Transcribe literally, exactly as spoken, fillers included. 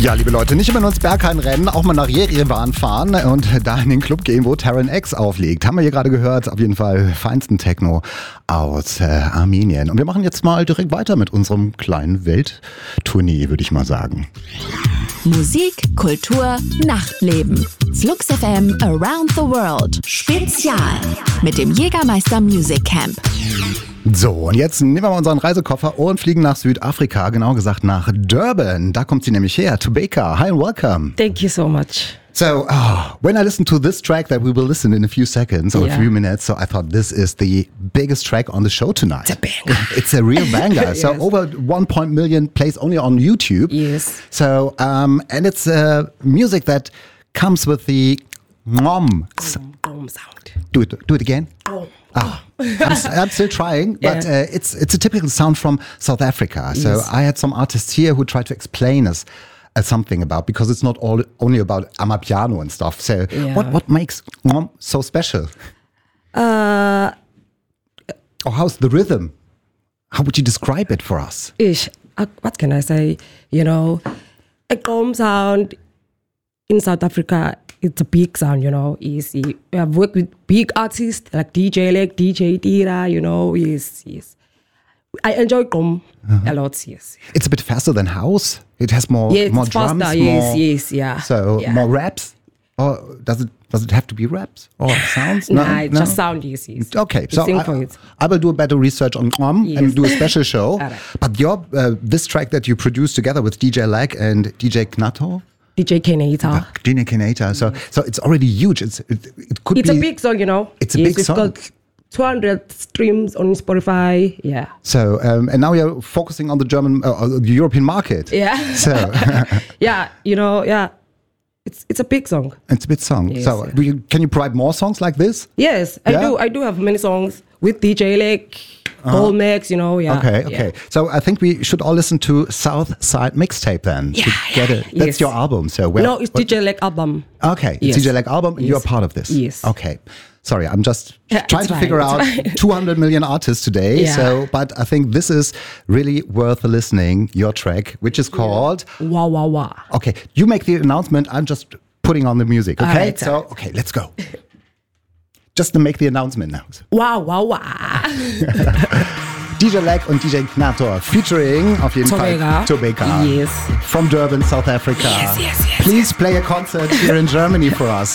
Ja, liebe Leute, nicht immer nur ins Berghain rennen, auch mal nach Jerewan fahren und da in den Club gehen, wo Terran X auflegt. Haben wir hier gerade gehört, auf jeden Fall feinsten Techno aus äh, Armenien. Und wir machen jetzt mal direkt weiter mit unserem kleinen Welttournee, würde ich mal sagen. Musik, Kultur, Nachtleben. Flux F M Around the World. Spezial mit dem Jägermeister Music Camp. So, und jetzt nehmen wir mal unseren Reisekoffer und fliegen nach Südafrika, genau gesagt nach Durban. Da kommt sie nämlich her, Tobeka. Hi and welcome. Thank you so much. So, oh, when I listened to this track that we will listen in a few seconds or Yeah. a few minutes, so I thought this is the biggest track on the show tonight. It's a banger. It's a real banger. Yes. So over one point million plays only on YouTube. Yes. So, um, and it's uh, music that comes with the nom. Boom sound. Do it, do it again. Boom. Ah, I'm, s- I'm still trying, but Yeah. uh, it's it's a typical sound from South Africa. So Yes. I had some artists here who tried to explain us uh, something about, because it's not all only about Amapiano and stuff. So Yeah. what what makes nom so special? Uh, Or how's the rhythm? How would you describe it for us? ish. Uh, what can I say? You know, a boom sound in South Africa. It's a big sound, you know. Easy. We have worked with big artists like D J Lek, D J Tira. You know, yes, yes. I enjoy Gqom a lot. Yes. It's a bit faster than house. It has more Yeah, more it's drums. faster. more, Yes, yes, yeah. So yeah. more raps. Or does it does it have to be raps or sounds? Nah, it just sound yes, yes. Okay, We so sing I, for it. I will do a better research on Gqom Yes. and do a special show. Alright. But your uh, this track that you produced together with D J Lag and D J Knato, D J Kenata. D J Kenata, so so it's already huge. It's it, it could It's be a big song, you know. It's a yes, big it's song. got two hundred streams on Spotify. Yeah. So um, and now you're focusing on the German uh, uh, the European market. Yeah. So Yeah, you know, yeah. It's it's a big song. it's a bit song. Yes, so yeah. do you, can you provide more songs like this? Yes, I Yeah? do. I do have many songs with D J Lake, Gold Max, you know, yeah. Okay, yeah. okay. So I think we should all listen to South Side Mixtape then. Yeah, to get yeah, it. That's yes. your album. So where, No, it's what- D J Lake album. Okay, it's Yes. D J Lag album, and Yes. you're part of this. Yes. Okay. Sorry, I'm just Yeah, trying it's to fine, figure it's out fine. two hundred million artists today. Yeah. So, but I think this is really worth listening. Your track, which is called. Wow, wow, wow. Okay, you make the announcement. I'm just putting on the music. Okay. Alright, so, alright. okay, let's go. Just to make the announcement now. Wow, wow, wow. D J Lag und D J Knator featuring auf jeden Tobeka. Fall Tobeka. Yes. From Durban, South Africa. Yes, yes, yes, Please play a concert here in Germany for us.